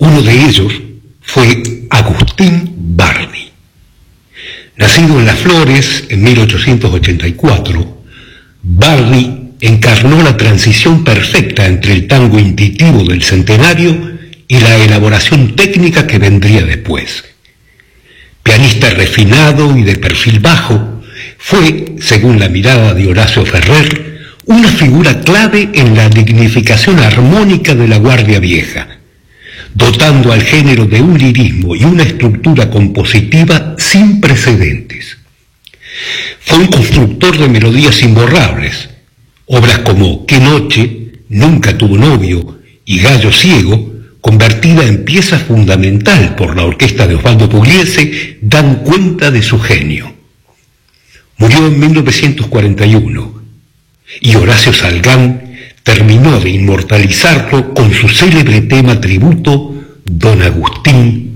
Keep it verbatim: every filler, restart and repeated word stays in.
Uno de ellos fue Agustín Barney. Nacido en Las Flores en mil ochocientos ochenta y cuatro, Barney encarnó la transición perfecta entre el tango intuitivo del centenario y la elaboración técnica que vendría después. Pianista refinado y de perfil bajo, fue, según la mirada de Horacio Ferrer, una figura clave en la dignificación armónica de la Guardia Vieja, dotando al género de un lirismo y una estructura compositiva sin precedentes. Fue un constructor de melodías imborrables. Obras como Qué noche, Nunca tuvo novio y Gallo ciego, convertida en pieza fundamental por la orquesta de Osvaldo Pugliese, dan cuenta de su genio. Murió en mil novecientos cuarenta y uno y Horacio Salgán terminó de inmortalizarlo con su célebre tema tributo Don Agustín